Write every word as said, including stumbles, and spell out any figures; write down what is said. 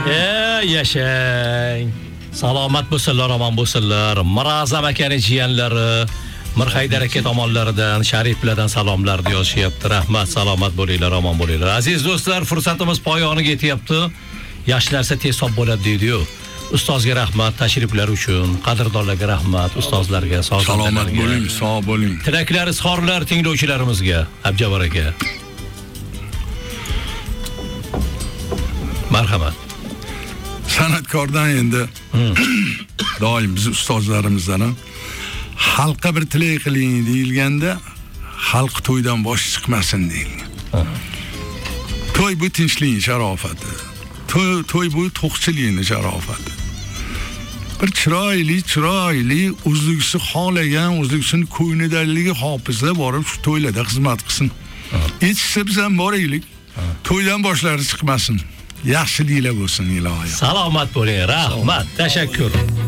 Ey yashang. Salomat bo'lsinlar, omon bo'lsinlar. Mirazam akaning jiyanlari, Mirhaydar aka tomonlaridan, Shariflardan salomlar yozishyapti. Rahmat, salomat bo'linglar, omon bo'linglar. Aziz do'stlar, fursatimiz poyoniga yetyapti. Yaxshi narsa tez sob bo'ladi deydi-yu. Ustozga rahmat, tashriflar uchun, qadrdonlarga rahmat, ustozlarga salomat bo'ling, sog' bo'ling. Tilaklar, izhorlar tinglovchilarimizga, Abjabor aka. Marhamat. San'atkordan endi doim biz ustozlarimizdan xalqqa bir tilak qiling deyilganda, xalq to'ydan bosh chiqmasin deyilgan. To'y bu tinchlik sharofati. To'y to'y bu to'qchilikning sharofati. Bir chiroyli, chiroyli o'zligisi xolagan, o'zligisining ko'ynidaligi hofizlar borib shu to'ylarda xizmat qilsin. Yetishsa biz ham boraylik. To'ydan boshlari chiqmasin. Yaxshiliklar bo'lsin ilohim. Salomat bo'ling, rahmat, tashakkur.